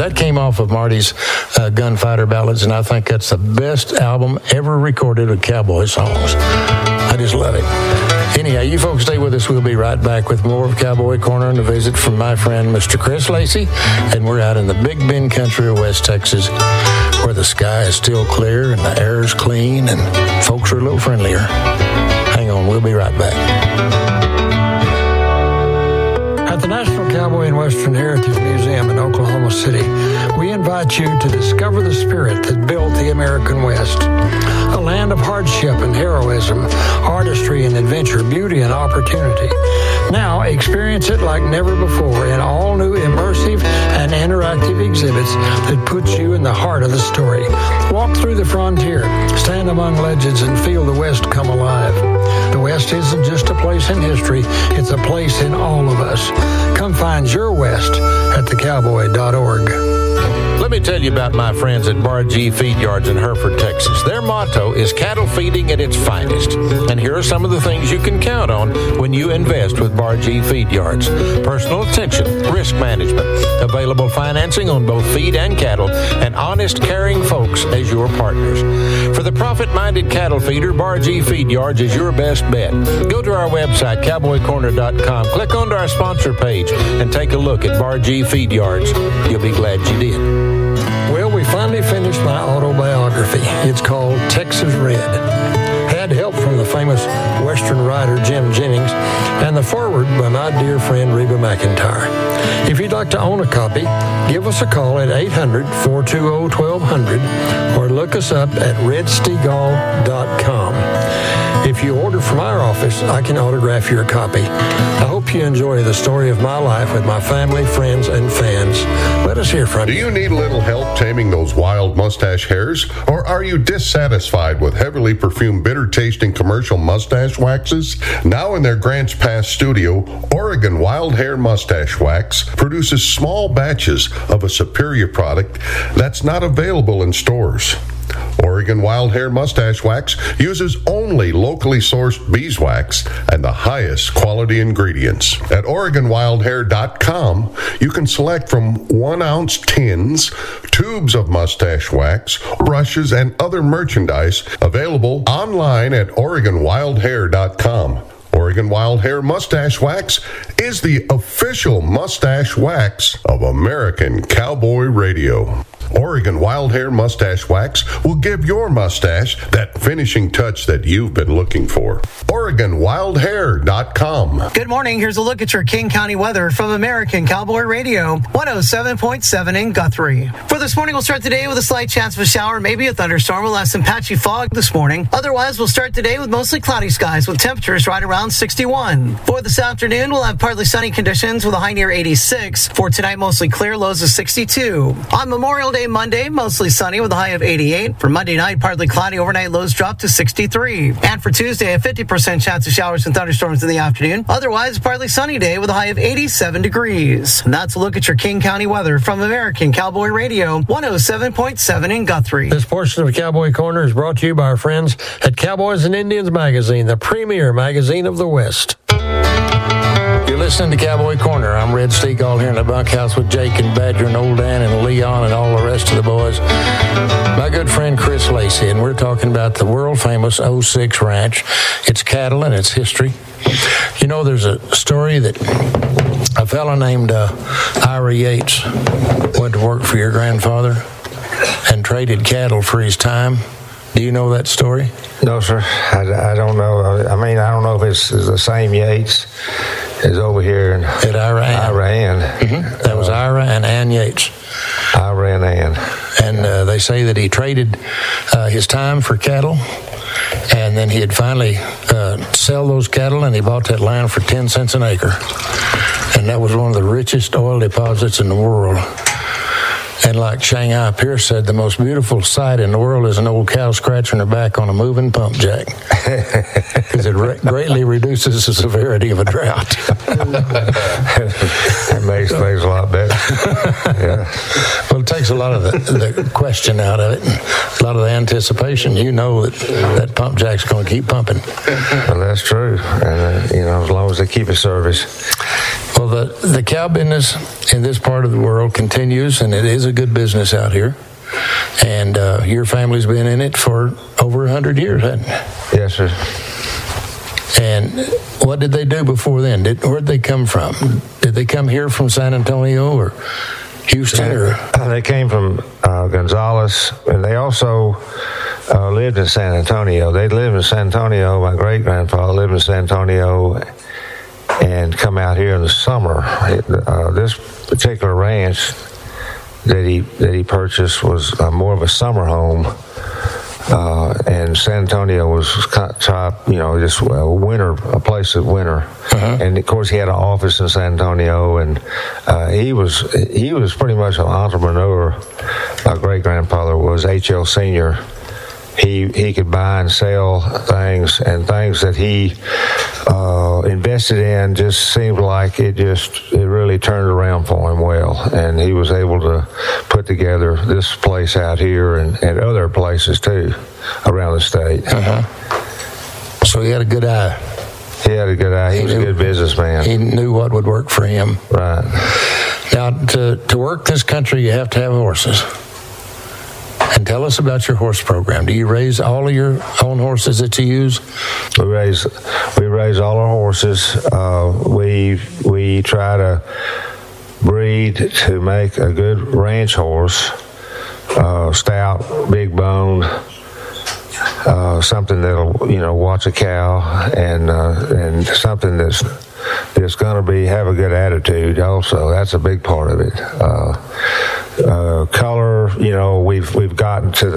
That came off of Marty's Gunfighter Ballads, and I think that's the best album ever recorded of cowboy songs. I just love it. Anyhow, you folks stay with us. We'll be right back with more of Cowboy Corner and a visit from my friend, Mr. Chris Lacey. And we're out in the Big Bend country of West Texas, where the sky is still clear and the air is clean and folks are a little friendlier. Hang on, we'll be right back. At the National Cowboy and Western Heritage Museum in Oklahoma City, we invite you to discover the spirit that built the American West. A land of hardship and heroism, artistry and adventure, beauty and opportunity. Now experience it like never before in all new immersive and interactive exhibits that put you in the heart of the story. Walk through the frontier, stand among legends, and feel the West come alive. The West isn't just a place in history, it's a place in all of us. Come find your West at thecowboy.org. Let me tell you about my friends at Bar G Feed Yards in Hereford, Texas. Their motto is cattle feeding at its finest. And here are some of the things you can count on when you invest with Bar G Feed Yards. Personal attention, risk management, available financing on both feed and cattle, and honest, caring folks as your partners. For the profit-minded cattle feeder, Bar G Feed Yards is your best bet. Go to our website, cowboycorner.com, click onto our sponsor page, and take a look at Bar G Feed Yards. You'll be glad you did. Well, we finally finished my autobiography. It's called Texas Red. Had help from the famous Western writer Jim Jennings and the foreword by my dear friend Reba McEntire. If you'd like to own a copy, give us a call at 800-420-1200 or look us up at redstegall.com. If you order from our office, I can autograph your copy. I hope you enjoy the story of my life with my family, friends, and fans. Let us hear from you. Do you need a little help taming those wild mustache hairs? Or are you dissatisfied with heavily perfumed, bitter-tasting commercial mustache waxes? Now in their Grants Pass studio, Oregon Wild Hair Mustache Wax produces small batches of a superior product that's not available in stores. Oregon Wild Hair Mustache Wax uses only locally sourced beeswax and the highest quality ingredients. At OregonWildHair.com, you can select from 1-ounce tins, tubes of mustache wax, brushes, and other merchandise available online at OregonWildHair.com. Oregon Wild Hair Mustache Wax is the official mustache wax of American Cowboy Radio. Oregon Wild Hair Mustache Wax will give your mustache that finishing touch that you've been looking for. OregonWildHair.com. Good morning. Here's a look at your King County weather from American Cowboy Radio, 107.7 in Guthrie. For this morning, we'll start the day with a slight chance of a shower, maybe a thunderstorm. We'll have some patchy fog this morning. Otherwise, we'll start the day with mostly cloudy skies with temperatures right around 61. For this afternoon, we'll have partly sunny conditions with a high near 86. For tonight, mostly clear, lows of 62. On Memorial Day Monday, mostly sunny with a high of 88. For Monday night, partly cloudy, overnight lows drop to 63. And for Tuesday, a 50% chance of showers and thunderstorms in the afternoon. Otherwise, partly sunny day with a high of 87 degrees. And that's a look at your King County weather from American Cowboy Radio, 107.7 in Guthrie. This portion of Cowboy Corner is brought to you by our friends at Cowboys and Indians Magazine, the premier magazine of the West. You're listening to Cowboy Corner. I'm Red Stegall here in the bunkhouse with Jake and Badger and Old Dan and Leon and all the rest of the boys. My good friend Chris Lacey, and we're talking about the world-famous 06 Ranch, its cattle and its history. You know, there's a story that a fellow named Ira Yates went to work for your grandfather and traded cattle for his time. Do you know that story? No, sir. I don't know. I mean, I don't know if it's the same Yates as over here at Ira Ann. Mm-hmm. That was Ira and Ann Yates. Ira and Ann. And they say that he traded his time for cattle, and then he'd finally sell those cattle, and he bought that land for 10 cents an acre. And that was one of the richest oil deposits in the world. And like Shanghai Pierce said, the most beautiful sight in the world is an old cow scratching her back on a moving pump jack, because it greatly reduces the severity of a drought. It makes things a lot better. Yeah. Well, it takes a lot of the question out of it, and a lot of the anticipation. You know that pump jack's going to keep pumping. Well, that's true. And, as long as they keep it service. Well, the cow business in this part of the world continues, and it is a good business out here. And your family's been in it for over 100 years, hasn't it? Yes, sir. And what did they do before then? Where'd they come from? Did they come here from San Antonio or Houston? They came from Gonzales, and they also lived in San Antonio. They lived in San Antonio. My great-grandfather lived in San Antonio and come out here in the summer. This particular ranch that he purchased was more of a summer home. And San Antonio was top, just a place of winter. Uh-huh. And of course, he had an office in San Antonio, and he was pretty much an entrepreneur. My great grandfather was H.L. Senior. He could buy and sell things, and things that he invested in just seemed like it really turned around for him well, and he was able to put together this place out here and other places too around the state. Uh-huh. So he had a good eye. He had a good eye. He was a good businessman. He knew what would work for him. Right. Now, to work this country, you have to have horses. And tell us about your horse program. Do you raise all of your own horses that you use? We raise all our horses. We try to breed to make a good ranch horse, stout, big bone, something that'll watch a cow, and something that's going to have a good attitude. Also, that's a big part of it. Color, we've gotten to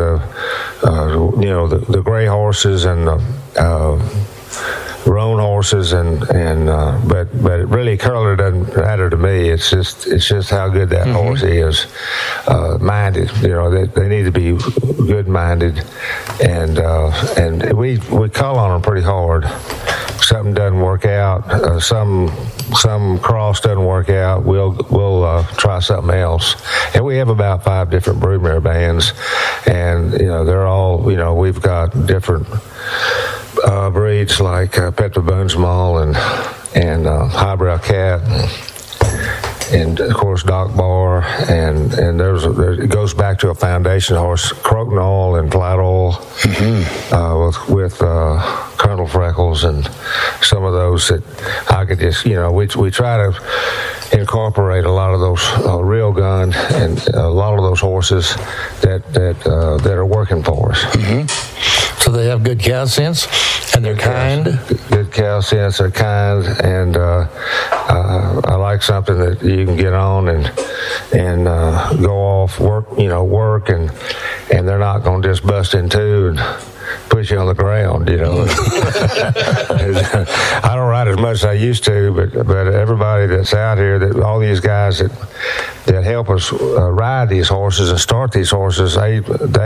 the gray horses and the roan horses, but really color doesn't matter to me. It's just how good that horse is, minded. They need to be good minded, and we call on them pretty hard. Something doesn't work out, some cross doesn't work out, we'll try something else. And we have about 5 different broodmare bands, and they're all we've got different breeds like Petra Boonsmall and Highbrow Cat, and of course Doc Bar, and it goes back to a foundation horse, Crotonal and Flat Oil, with Colonel Freckles, and some of those that I could just we try to incorporate a lot of those real gun and a lot of those horses that are working for us. Mm-hmm. So they have good cow sense, and they're kind. Good cow sense, they're kind, and I like something that you can get on and go off work, and they're not going to just bust in two and push you on the ground. I don't ride as much as I used to, but everybody that's out here, that all these guys that help us ride these horses and start these horses, they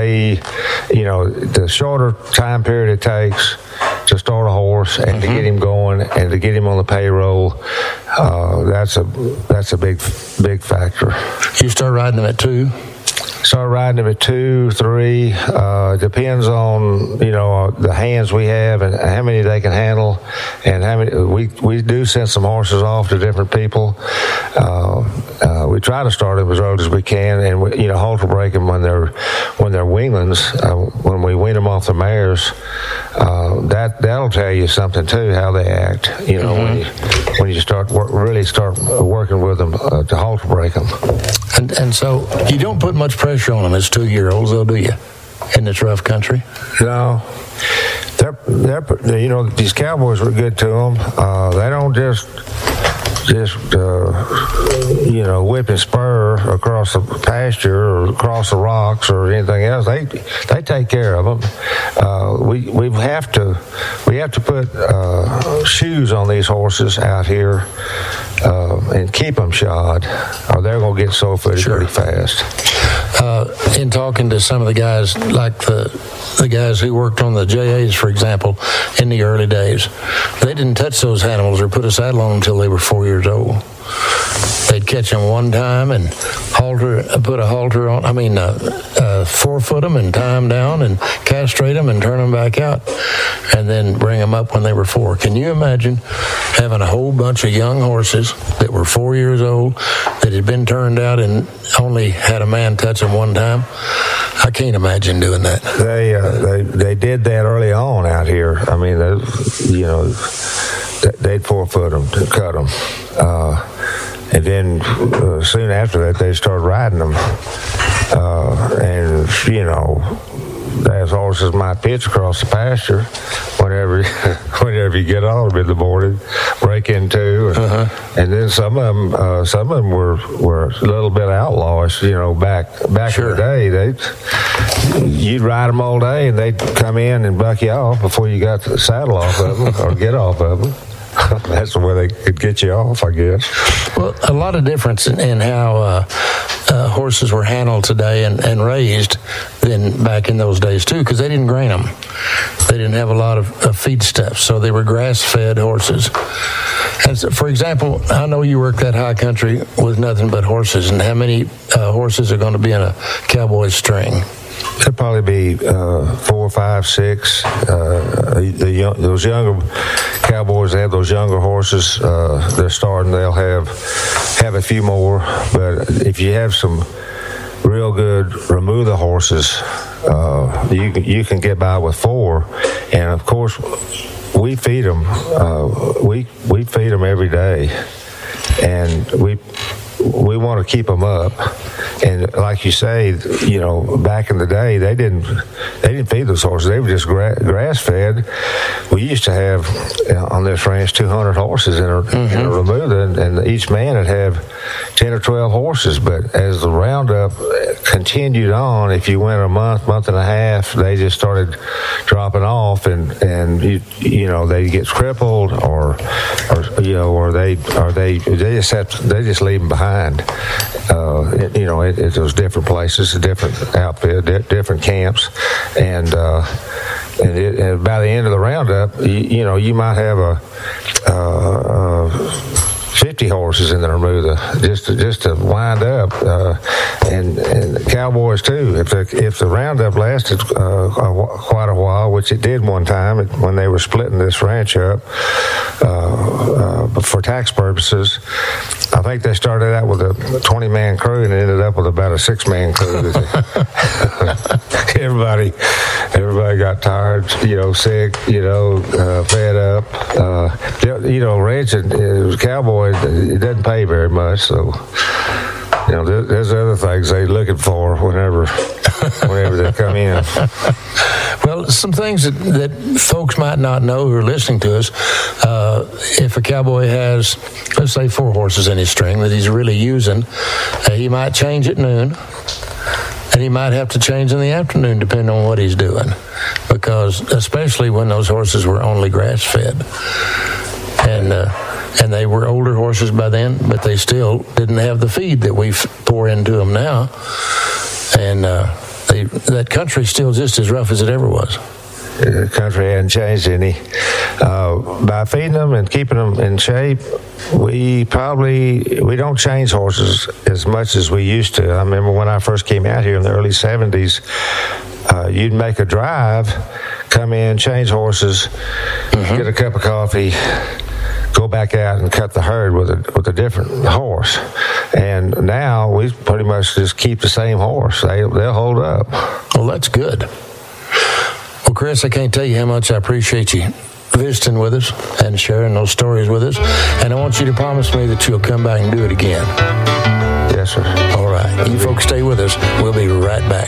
the shorter time period it takes to start a horse and to get him going and to get him on the payroll, that's a big factor. You start riding them at 2? Start riding them at 2, 3. Depends on the hands we have and how many they can handle, and how many we do send some horses off to different people. We try to start them as early as we can, and halter break them when they're weanlings. When we wean them off the mares, that'll tell you something too, how they act. When you start working with them to halter break them. And so you don't put much pressure on them as 2-year-olds, though, do you? In this rough country? No. They're these cowboys were good to them. They don't just whip and spur across the pasture or across the rocks or anything else. They take care of them. We have to put shoes on these horses out here and keep them shod, or they're going to get sore-footed pretty fast. In talking to some of the guys, like the guys who worked on the JAs, for example, in the early days, they didn't touch those animals or put a saddle on them until they were 4 years old. They'd catch them one time and put a halter on, forefoot them and tie them down and castrate them and turn them back out and then bring them up when they were 4. Can you imagine having a whole bunch of young horses that were 4 years old that had been turned out and only had a man touch them one time? I can't imagine doing that. They did that early on out here. I mean, they'd forefoot them, cut them. And then soon after that, they started riding them. Those horses might pitch across the pasture whenever you get on them in the morning, break into, and then some of them were a little bit outlawish. Back in the day, you'd ride them all day, and they'd come in and buck you off before you got the saddle off of them or get off of them. That's the way they could get you off, I guess. Well, a lot of difference in how horses were handled today and raised than back in those days, too, because they didn't grain them. They didn't have a lot of feed stuff, so they were grass-fed horses. As, for example, I know you work that high country with nothing but horses, and how many horses are going to be in a cowboy's string? It'd probably be 4, 5, 6. Those younger cowboys have those younger horses. They're starting. They'll have a few more. But if you have some real good remuda horses, you can get by with 4. And of course, we feed them. We feed them every day, and we want to keep them up. And like you say, back in the day, they didn't feed those horses. They were just grass fed. We used to have on this ranch 200 horses in a remuda, and each man would have 10 or 12 horses. But as the roundup continued on, if you went a month and a half, they just started dropping off, and they get crippled, or they just leave them behind. At those different places, different outfit, different camps, and by the end of the roundup, you might have 50 horses in the remuda just to wind up, and the cowboys too. If the roundup lasted quite a while, which it did one time when they were splitting this ranch up for tax purposes, I think they started out with a 20-man crew and ended up with about a 6-man crew. Everybody got tired, sick, fed up. Ranching as cowboys, it doesn't pay very much, so there's other things they're looking for whenever they come in. Well, some things that folks might not know who are listening to us, if a cowboy has, let's say, 4 horses in his string that he's really using, he might change at noon, and he might have to change in the afternoon depending on what he's doing, because especially when those horses were only grass-fed. And they were older horses by then, but they still didn't have the feed that we pour into them now. And that country's still just as rough as it ever was. The country hadn't changed any. By feeding them and keeping them in shape, we don't change horses as much as we used to. I remember when I first came out here in the early 70s, you'd make a drive, come in, change horses, get a cup of coffee, go back out and cut the herd with a different horse. And now we pretty much just keep the same horse. They'll hold up. Well, that's good. Well, Chris, I can't tell you how much I appreciate you visiting with us and sharing those stories with us. And I want you to promise me that you'll come back and do it again. Yes, sir. All right. You folks stay with us. We'll be right back.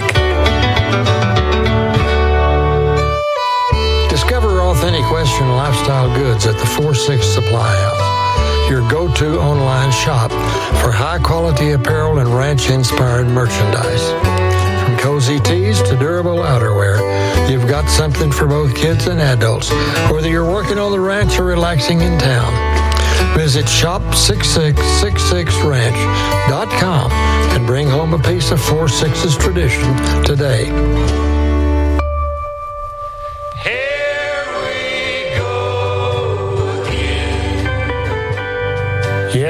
Discover authentic Western lifestyle goods at the 4-6 Supply House, your go-to online shop for high-quality apparel and ranch-inspired merchandise. From cozy tees to durable outerwear, you've got something for both kids and adults, whether you're working on the ranch or relaxing in town. Visit shop6666ranch.com and bring home a piece of 4-6's tradition today.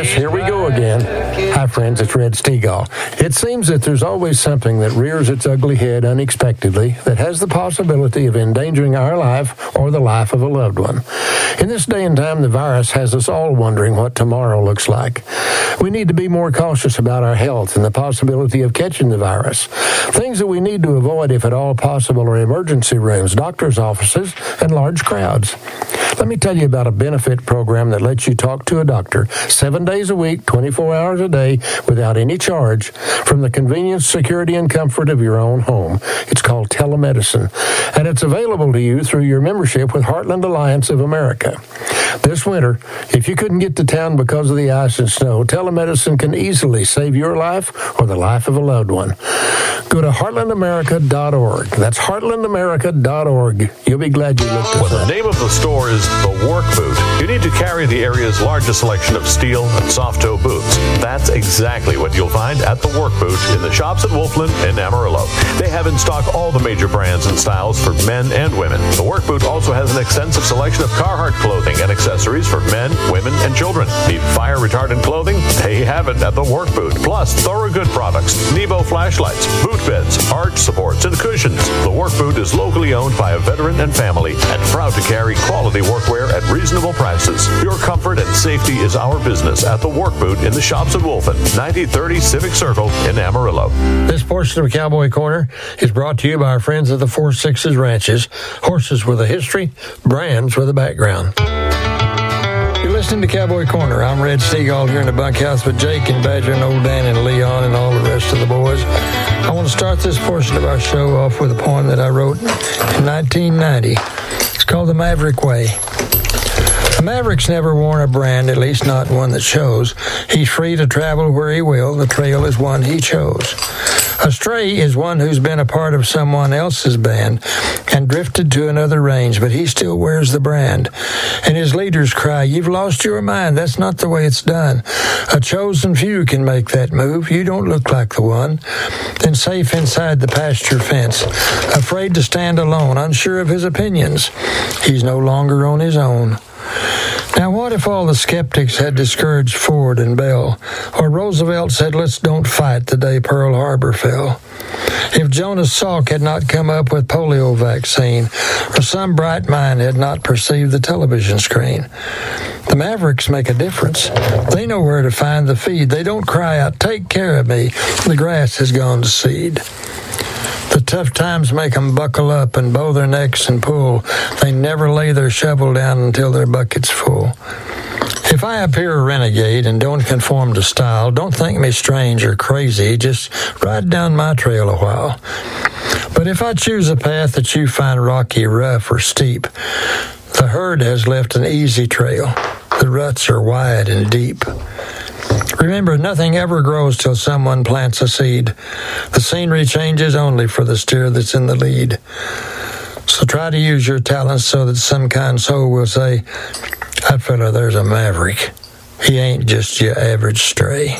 Yes, here we go again. Hi, friends, it's Red Stegall. It seems that there's always something that rears its ugly head unexpectedly that has the possibility of endangering our life or the life of a loved one. In this day and time, the virus has us all wondering what tomorrow looks like. We need to be more cautious about our health and the possibility of catching the virus. Things that we need to avoid, if at all possible, are emergency rooms, doctors' offices, and large crowds. Let me tell you about a benefit program that lets you talk to a doctor 7 days a week, 24 hours a day, without any charge, from the convenience, security, and comfort of your own home. It's called telemedicine, and it's available to you through your membership with Heartland Alliance of America. This winter, if you couldn't get to town because of the ice and snow, telemedicine can easily save your life or the life of a loved one. Go to heartlandamerica.org. That's heartlandamerica.org. You'll be glad you looked us up. The name of the store is The Work Boot. You need to carry the area's largest selection of steel and soft-toe boots. That's exactly what you'll find at The Work Boot in the shops at Wolfland in Amarillo. They have in stock all the major brands and styles for men and women. The Work Boot also has an extensive selection of Carhartt clothing and accessories for men, women, and children. Need fire-retardant clothing? They have it at The Work Boot. Plus, Thorogood products, Nebo flashlights, boot beds, arch supports, and cushions. The Work Boot is locally owned by a veteran and family and proud to carry quality workwear at reasonable prices. Your comfort and safety is our business at The Work Boot in the shops at Wolfen, 9030 Civic Circle in Amarillo. This portion of Cowboy Corner is brought to you by our friends at the 4 Sixes Ranches. Horses with a history, brands with a background. You're listening to Cowboy Corner. I'm Red Stegall here in the bunkhouse with Jake and Badger and Old Dan and Leon and all the rest of the boys. I want to start this portion of our show off with a poem that I wrote in 1990. It's called The Maverick Way. A Maverick's never worn a brand, at least not one that shows. He's free to travel where he will. The trail is one he chose. A stray is one who's been a part of someone else's band and drifted to another range, but he still wears the brand. And his leaders cry, "You've lost your mind. That's not the way it's done. A chosen few can make that move. You don't look like the one." Then safe inside the pasture fence, afraid to stand alone, unsure of his opinions, he's no longer on his own. Now, what if all the skeptics had discouraged Ford and Bell, or Roosevelt said, "Let's don't fight," the day Pearl Harbor fell? If Jonas Salk had not come up with polio vaccine, or some bright mind had not perceived the television screen? The Mavericks make a difference. They know where to find the feed. They don't cry out, "Take care of me, the grass has gone to seed." The tough times make them buckle up and bow their necks and pull. They never lay their shovel down until their bucket's full. If I appear a renegade and don't conform to style, don't think me strange or crazy. Just ride down my trail a while. But if I choose a path that you find rocky, rough, or steep, the herd has left an easy trail. The ruts are wide and deep. Remember, nothing ever grows till someone plants a seed. The scenery changes only for the steer that's in the lead. So try to use your talents so that some kind soul will say, "That fella there's a maverick. He ain't just your average stray."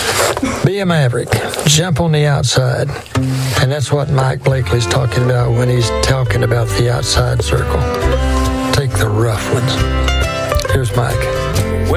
Be a maverick. Jump on the outside. And that's what Mike Blakely's talking about when he's talking about the outside circle. Take the rough ones. Here's Mike.